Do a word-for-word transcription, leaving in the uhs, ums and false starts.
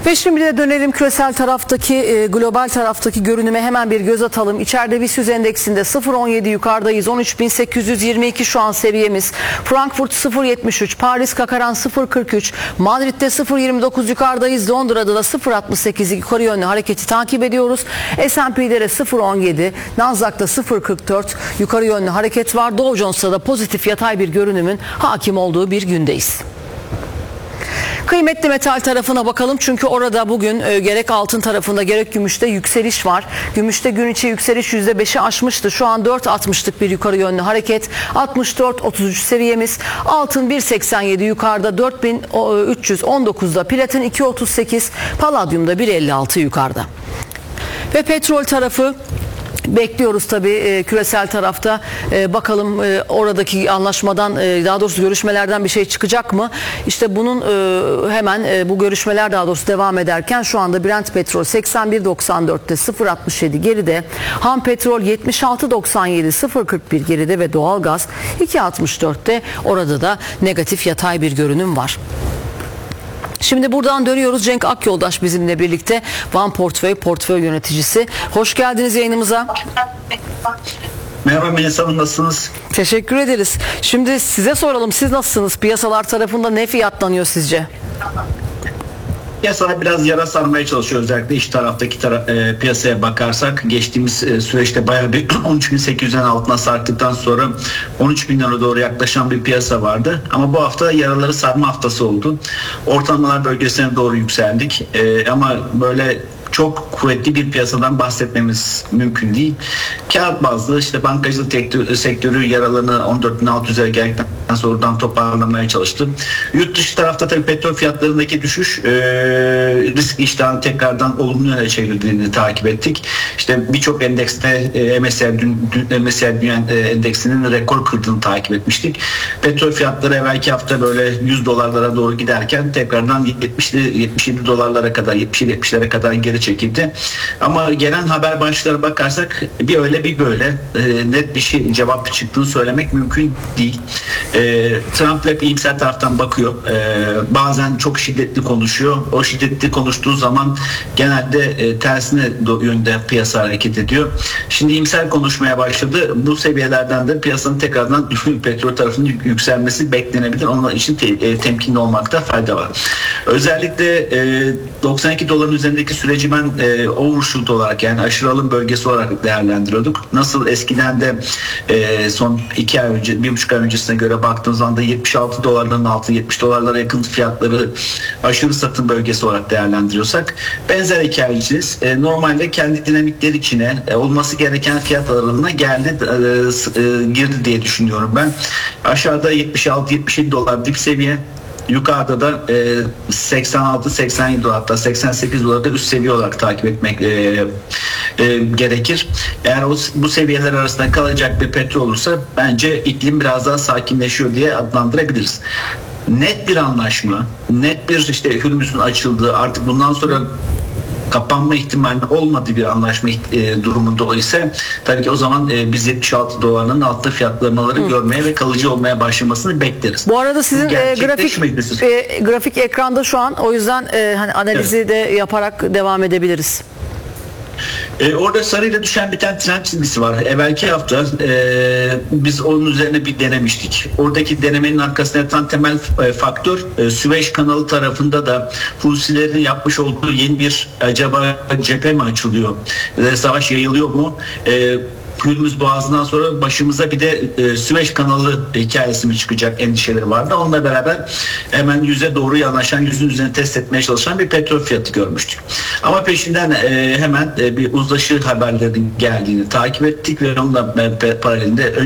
Ve şimdi de dönelim küresel taraftaki, e, global taraftaki görünüme hemen bir göz atalım. İçeride BIST endeksinde sıfır virgül on yedi yukarıdayız. on üç bin sekiz yüz yirmi iki şu an seviyemiz. Frankfurt sıfır virgül yetmiş üç, Paris Kakaran sıfır virgül kırk üç, Madrid'de sıfır virgül yirmi dokuz yukarıdayız. Londra'da da sıfır virgül altmış sekiz yukarı yönlü hareketi takip ediyoruz. S and P'de sıfır virgül on yedi, Nasdaq'ta sıfır virgül kırk dört yukarı yönlü hareket var. Dow Jones'ta da pozitif yatay bir görünümün hakim olduğu bir gündeyiz. Kıymetli metal tarafına bakalım çünkü orada bugün e, gerek altın tarafında gerek gümüşte yükseliş var. Gümüşte gün içi yükseliş yüzde beşi aşmıştı. Şu an dört altmışlık bir yukarı yönlü hareket. altmış dört otuz üç seviyemiz. Altın bir seksen yedi yukarıda, dört bin üç yüz on dokuzda. Platin iki otuz sekiz, Palladium'da bir elli altı yukarıda. Ve petrol tarafı bekliyoruz tabii e, küresel tarafta. E, bakalım e, oradaki anlaşmadan, e, daha doğrusu görüşmelerden bir şey çıkacak mı? İşte bunun e, hemen e, bu görüşmeler daha doğrusu devam ederken şu anda Brent petrol seksen bir doksan dörtte, sıfır virgül altmış yedi geride. Ham petrol yetmiş altı doksan yedi, sıfır virgül kırk bir geride ve doğalgaz iki altmış dörtte. Orada da negatif yatay bir görünüm var. Şimdi buradan dönüyoruz. Cenk Akyoldaş bizimle birlikte, Van Portföy portföy yöneticisi. Hoş geldiniz yayınımıza. Merhaba Melisa Hanım, nasılsınız? Teşekkür ederiz. Şimdi size soralım, siz nasılsınız? Piyasalar tarafında ne fiyatlanıyor sizce? Piyasalar biraz yara sarmaya çalışıyor, özellikle iç taraftaki tara- e, piyasaya bakarsak. Geçtiğimiz e, süreçte bayağı bir on üç bin sekiz yüzün altına sarktıktan sonra on üç bin lira doğru yaklaşan bir piyasa vardı. Ama bu hafta yaraları sarma haftası oldu. Ortalamalar bölgesine doğru yükseldik. E, ama böyle çok kuvvetli bir piyasadan bahsetmemiz mümkün değil. Kağıt bazlı işte bankacılık sektörü yaralarını on dört bin altı yüze geldikten sonra oradan toparlamaya çalıştı. Yurt dışı tarafta tabii petrol fiyatlarındaki düşüş e, risk iştahını tekrardan olumlu yöne çevirdiğini takip ettik. İşte birçok endekste e, M S C I Dünya Endeksinin rekor kırdığını takip etmiştik. Petrol fiyatları evvelki hafta böyle yüz dolarlara doğru giderken tekrardan yetmiş yetmiş yedi dolarlara kadar, yetmiş yedi yetmişlere kadar geri çekildi. Ama gelen haber başlıklara bakarsak bir öyle bir böyle e, net bir şey cevap çıktığını söylemek mümkün değil. E, Trump hep iyimser taraftan bakıyor. E, bazen çok şiddetli konuşuyor. O şiddetli konuştuğu zaman genelde e, tersine yönde piyasa hareket ediyor. Şimdi iyimser konuşmaya başladı. Bu seviyelerden de piyasanın tekrardan petrol tarafının yükselmesi beklenebilir. Onun için te, e, temkinli olmakta fayda var. Özellikle e, doksan iki doların üzerindeki süreci ben e, overshoot olarak, yani aşırı alım bölgesi olarak değerlendiriyorduk. Nasıl eskiden de e, son iki ay önce, bir buçuk ay öncesine göre baktığımız anda yetmiş altı dolarların altı, yetmiş dolarlara yakın fiyatları aşırı satım bölgesi olarak değerlendiriyorsak benzer hikayeciyiz. E, normalde kendi dinamikleri içine e, olması gereken fiyat aralığına geldi, e, e, girdi diye düşünüyorum ben. Aşağıda yetmiş altı yetmiş yedi dolar dip seviye. Yukarıda da e, seksen altı seksen yedi dolar, hatta seksen sekiz dolarda üst seviye olarak takip etmek e, e, gerekir. Eğer o, bu seviyeler arasında kalacak bir petrol olursa bence iklim biraz daha sakinleşiyor diye adlandırabiliriz. Net bir anlaşma, net bir işte Hürmüz'ün açıldığı, artık bundan sonra kapanma ihtimali olmadığı bir anlaşma e, durumunda ise tabii ki o zaman e, biz yetmiş altı dolarların altta fiyatlamaları Hı. görmeye ve kalıcı olmaya başlamasını bekleriz. Bu arada sizin e, grafik e, grafik ekranda şu an, o yüzden e, hani analizi evet. de yaparak devam edebiliriz. Ee, orada sarıyla düşen bir tane trend çizgisi var. Evvelki hafta e, biz onun üzerine bir denemiştik. Oradaki denemenin arkasında yatan temel e, faktör e, Süveyş kanalı tarafında da Husilerin yapmış olduğu yeni bir acaba cephe mi açılıyor? E, savaş yayılıyor mu? E, Hürmüz Boğazı'ndan sonra başımıza bir de e, Süveyş kanalı hikayesi mi çıkacak endişeleri vardı. Onunla beraber hemen yüze doğru yanaşan, yüzün üzerine test etmeye çalışan bir petrol fiyatı görmüştük. Ama peşinden e, hemen e, bir uzlaşı haberlerinin geldiğini takip ettik ve onunla e, paralelinde